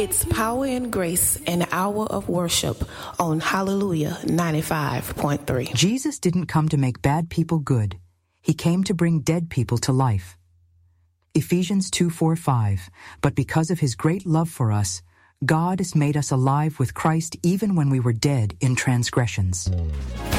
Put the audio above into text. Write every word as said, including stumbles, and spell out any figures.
It's Power and Grace, an hour of worship on Hallelujah ninety-five point three. Jesus didn't come to make bad people good. He came to bring dead people to life. Ephesians two four five. But because of his great love for us, God has made us alive with Christ even when we were dead in transgressions.